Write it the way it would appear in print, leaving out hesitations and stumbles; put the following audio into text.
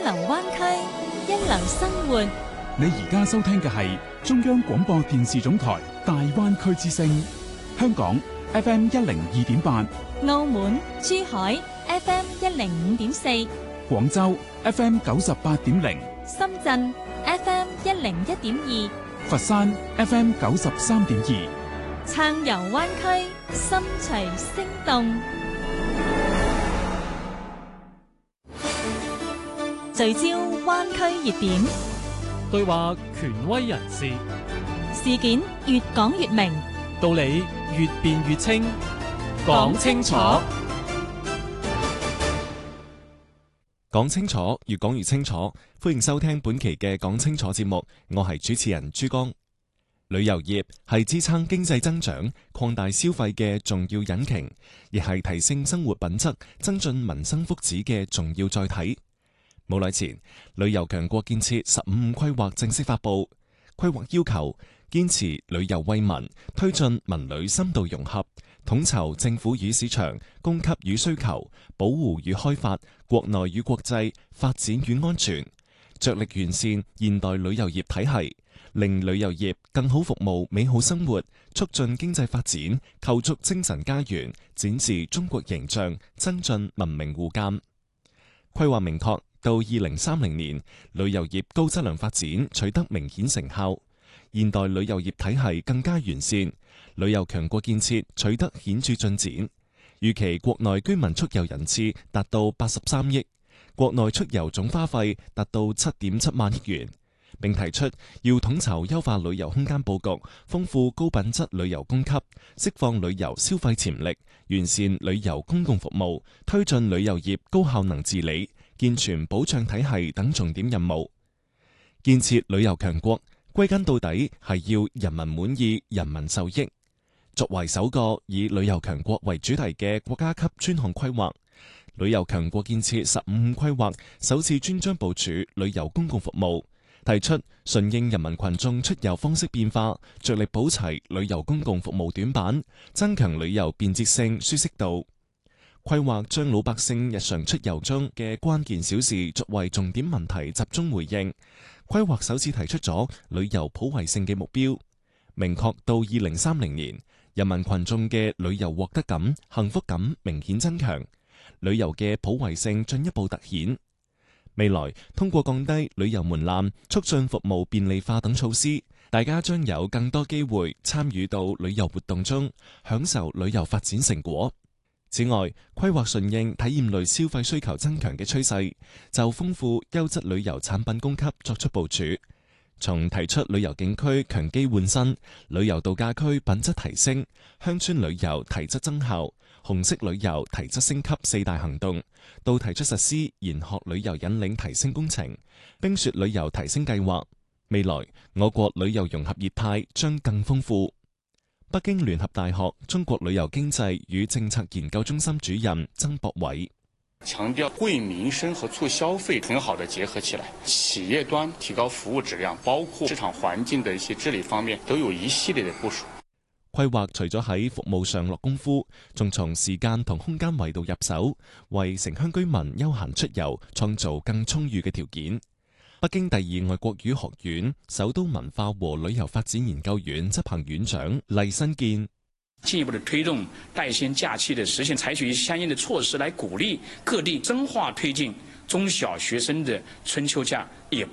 流灣區，一流生活。 你而家收聽嘅係中央廣播電視總台大灣區之聲，香港 FM 102.8， 澳門、珠海 FM 105.4， 廣州 FM 98.0， 深圳 FM 101.2， 佛山 FM 93.2， 暢遊灣區，心隨聲動。聚焦灣區熱點， 對話權威人士， 事件越講越明， 道理越辯越清，講清楚， 講清楚，越講越清楚。歡迎收聽本期嘅講清楚節目，我係主持人朱江。旅遊業係支撐經濟增長、擴大消費嘅重要引擎，亦係提升生活品質、增進民生福祉嘅重要載體。冇耐前，旅遊強國建設15規劃正式發布。規劃要求堅持旅遊惠民，推進民旅深度融合，統籌政府與市場、供給與需求、保護與開發、國內與國際、發展與安全，着力完善現代旅遊業體系，令旅遊業更好服務美好生活，促進經濟發展，構築精神家園，展示中國形象，增進文明互鑒。規劃明確，到2030年，旅遊業高質量發展取得明顯成效，現代旅遊業體系更加完善，旅遊強國建設取得顯著進展。預期國內居民出遊人次達到83億，國內出遊總花費達到7.7萬億元，並提出要統籌優化旅遊空間佈局，豐富高品質旅遊供給，釋放旅遊消費潛力，完善旅遊公共服務，推進旅遊業高效能治理、健全保障體系等重點任務。建設旅遊強國，歸根到底係要人民滿意、人民受益。作為首個以旅遊強國為主題嘅國家級專項規劃，旅遊強國建設15規劃首次專章部署旅遊公共服務，提出順應人民群眾出遊方式變化，着力補齊旅遊公共服務短板，增強旅遊便捷性、舒適度。規劃將老百姓日常出遊中嘅關鍵小事作為重點問題集中回應。規劃首次提出咗旅遊普惠性嘅目標，明確到2030年，人民群眾嘅旅遊獲得感、幸福感明顯增強，旅遊嘅普惠性進一步凸顯。未來通過降低旅遊門檻、促進服務便利化等措施，大家將有更多機會參與到旅遊活動中，享受旅遊發展成果。此外，規劃順應體驗類消費需求增強嘅趨勢，就豐富優質旅遊產品供給作出部署。從提出旅遊景區強基換新、旅遊度假區品質提升、鄉村旅遊提質增效、紅色旅遊提質升級4大行動，到提出實施研學旅遊引領提升工程、冰雪旅遊提升計劃，未來我國旅遊融合業態將更豐富。北京聯合大學中國旅遊經濟與政策研究中心主任曾博偉強調惠民生和促消費很好的結合起來，企業端提高服務質量，包括市場環境的一些治理方面都有一系列的部署。 規劃除咗喺服務上落功夫，仲從時間同空間維度入手，為城鄉居民休閒出遊創造更充裕嘅條件。北京第2外國語學院首都文化和旅遊發展研究院執行院長厲新建進一步的推動帶薪假期的實現，採取相應的措施來鼓勵各地深化推進中小學生的春秋假，也